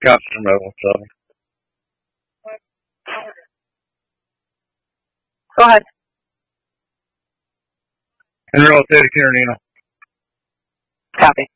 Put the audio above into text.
Captain Rebel, so. Go ahead. Enroll Theta Carinina. Copy.